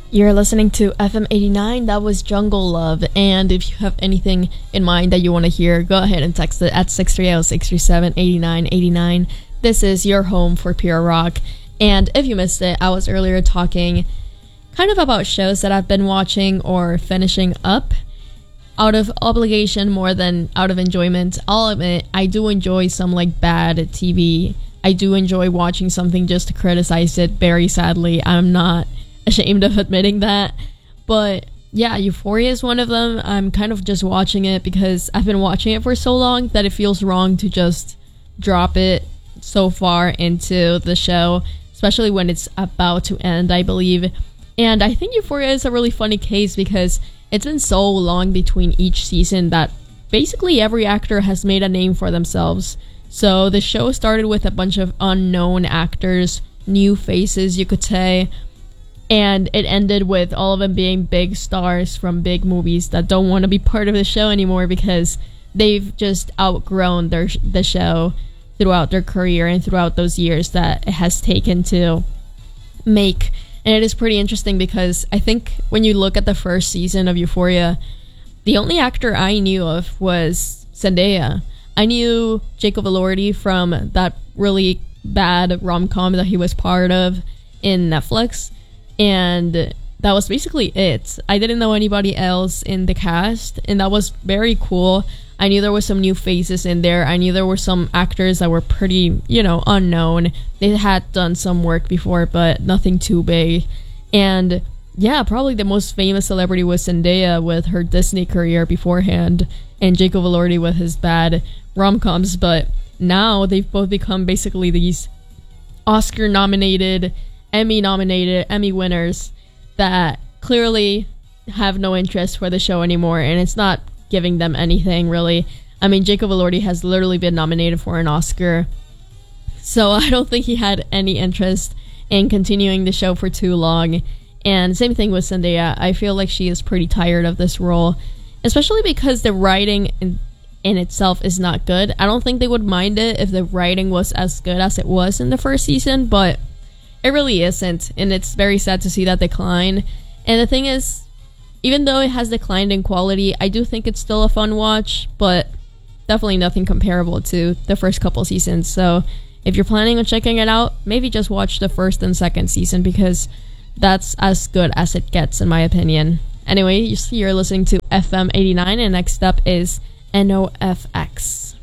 You're listening to FM 89. That was Jungle Love. And if you have anything in mind that you want to hear, go ahead and text it at 630-637-8989. This is your home for pure rock. And if you missed it, I was earlier talking kind of about shows that I've been watching or finishing up out of obligation more than out of enjoyment. I'll admit, I do enjoy some like bad TV. I do enjoy watching something just to criticize it. Very sadly, I'm not ashamed of admitting that. But yeah, Euphoria is one of them. I'm kind of just watching it because I've been watching it for so long that it feels wrong to just drop it so far into the show, especially when it's about to end, I believe. And I think Euphoria is a really funny case because it's been so long between each season that basically every actor has made a name for themselves. So the show started with a bunch of unknown actors, new faces, you could say, and it ended with all of them being big stars from big movies that don't want to be part of the show anymore because they've just outgrown the show throughout their career and throughout those years that it has taken to make. And it is pretty interesting because I think when you look at the first season of Euphoria, the only actor I knew of was Zendaya. I knew Jacob Elordi from that really bad rom-com that he was part of in Netflix, and that was basically it. I didn't know anybody else in the cast, and that was very cool. I knew there were some new faces in there. I knew there were some actors that were pretty, unknown. They had done some work before, but nothing too big. And yeah, probably the most famous celebrity was Zendaya with her Disney career beforehand, and Jacob Elordi with his bad rom-coms. But now they've both become basically these Oscar-nominated, Emmy winners that clearly have no interest for the show anymore, and it's not giving them anything, really. I mean, Jacob Elordi has literally been nominated for an Oscar, so I don't think he had any interest in continuing the show for too long. And same thing with Zendaya. I feel like she is pretty tired of this role, especially because the writing in itself is not good. I don't think they would mind it if the writing was as good as it was in the first season, but it really isn't, and it's very sad to see that decline. And the thing is, even though it has declined in quality, I do think it's still a fun watch, but definitely nothing comparable to the first couple seasons. So if you're planning on checking it out, maybe just watch the first and second season because that's as good as it gets, in my opinion. Anyway, you're listening to FM 89, and next up is NOFX.